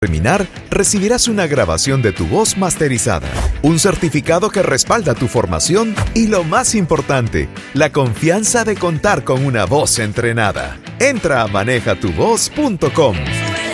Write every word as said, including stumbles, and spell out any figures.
terminar, recibirás una grabación de tu voz masterizada, un certificado que respalda tu formación y, lo más importante, la confianza de contar con una voz entrenada. Entra a maneja tu voz punto com.